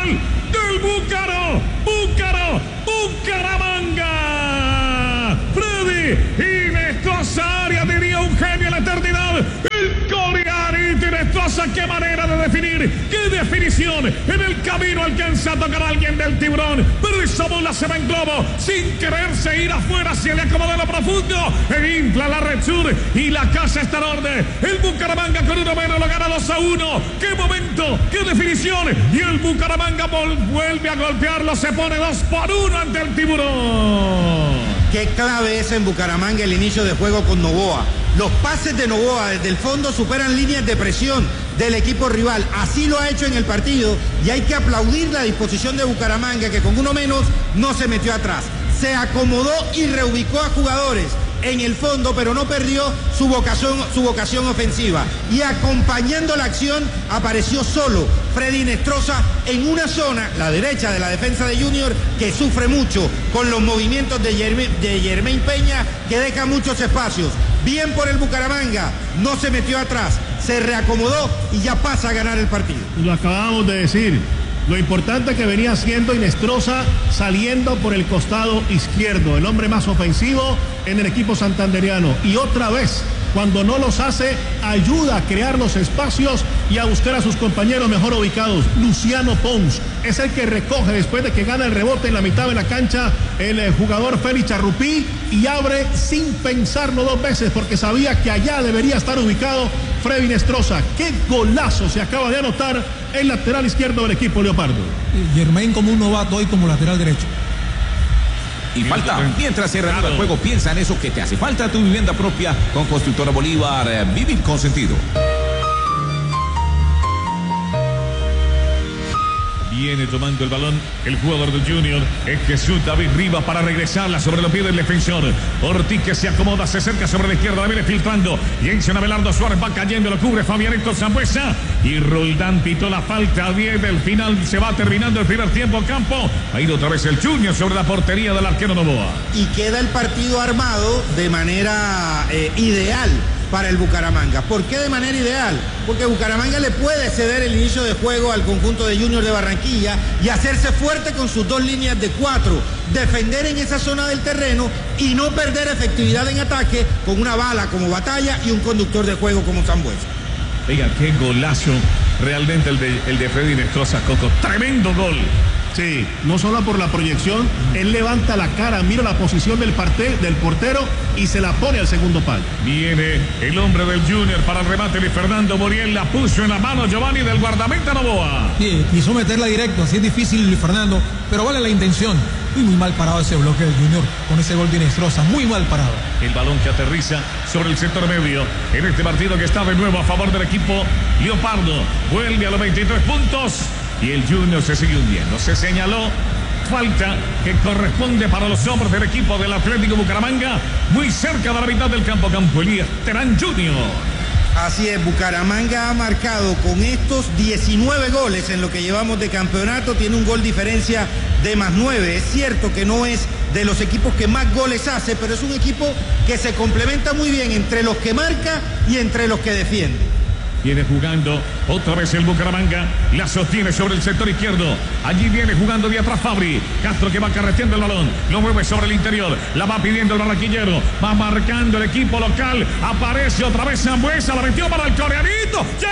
gol del Bucaramanga. Freddy Inestrosa, área, diría un genio en la eternidad. El coreanito Inestrosa, qué manera de definir, qué definición. En el camino alcanza a tocar a alguien del Tiburón, pero esa bola se va en globo, sin quererse ir afuera, se le acomoda lo profundo, e infla la red sur y la casa está en orden. El Bucaramanga con uno menos lo gana 2-1. Qué momento, qué definición, y el Bucaramanga vuelve a golpearlo, se pone 2-1 ante el Tiburón. Qué clave es en Bucaramanga el inicio de juego con Novoa. Los pases de Novoa desde el fondo superan líneas de presión del equipo rival. Así lo ha hecho en el partido y hay que aplaudir la disposición de Bucaramanga, que con uno menos no se metió atrás. Se acomodó y reubicó a jugadores en el fondo, pero no perdió su vocación ofensiva. Y acompañando la acción apareció solo Freddy Inestrosa en una zona, la derecha de la defensa de Junior, que sufre mucho con los movimientos de Jermaine Peña, que deja muchos espacios. Bien por el Bucaramanga, no se metió atrás, se reacomodó y ya pasa a ganar el partido. Lo acabamos de decir. Lo importante que venía haciendo Inestrosa saliendo por el costado izquierdo, el hombre más ofensivo en el equipo santandereano. Y otra vez, cuando no los hace, ayuda a crear los espacios y a buscar a sus compañeros mejor ubicados. Luciano Pons es el que recoge después de que gana el rebote en la mitad de la cancha el jugador Félix Charrupí, y abre sin pensarlo dos veces porque sabía que allá debería estar ubicado Freddy Inestrosa. ¡Qué golazo se acaba de anotar el lateral izquierdo del equipo leopardo! Germain como un novato hoy como lateral derecho. Y falta, mientras se reanuda el juego, piensa en eso que te hace falta, tu vivienda propia con Constructora Bolívar. Vivir con sentido. Viene tomando el balón el jugador del Junior, es Jesús David Rivas, para regresarla sobre los pies del defensor. Ortiz, que se acomoda, se acerca sobre la izquierda, la viene filtrando, y encima Abelardo Suárez va cayendo, lo cubre Fabianito Zambuesa, y Roldán pitó la falta a 10 del final. Se va terminando el primer tiempo. Campo, ha ido otra vez el Junior sobre la portería del arquero Novoa, y queda el partido armado de manera ideal para el Bucaramanga. ¿Por qué de manera ideal? Porque Bucaramanga le puede ceder el inicio de juego al conjunto de Junior de Barranquilla y hacerse fuerte con sus dos líneas de 4, defender en esa zona del terreno y no perder efectividad en ataque con una bala como Batalla y un conductor de juego como Zambuesa. Oiga, qué golazo realmente el de Freddy Inestrosa, Coco. Tremendo gol. Sí, no solo por la proyección, él levanta la cara, mira la posición del portero y se la pone al segundo palo. Viene el hombre del Junior para el remate de Fernando Muriel, la puso en la mano Giovanni del guardameta Novoa. Sí, quiso meterla directo, así es difícil Fernando, pero vale la intención. Muy mal parado ese bloque del Junior con ese gol de Inestrosa, muy mal parado. El balón que aterriza sobre el sector medio en este partido que está de nuevo a favor del equipo leopardo. Vuelve a los 23 puntos. Y el Junior se sigue hundiendo. Se señaló falta que corresponde para los hombres del equipo del Atlético Bucaramanga, muy cerca de la mitad del campo. Elías Terán Junior. Así es, Bucaramanga ha marcado con estos 19 goles en lo que llevamos de campeonato, tiene un gol diferencia de +9. Es cierto que no es de los equipos que más goles hace, pero es un equipo que se complementa muy bien entre los que marca y entre los que defiende. Viene jugando otra vez el Bucaramanga, la sostiene sobre el sector izquierdo. Allí viene jugando de atrás Fabri. Castro, que va carreteando el balón, lo mueve sobre el interior, la va pidiendo el barranquillero, va marcando el equipo local. Aparece otra vez Zambuesa, la metió para el coreanito.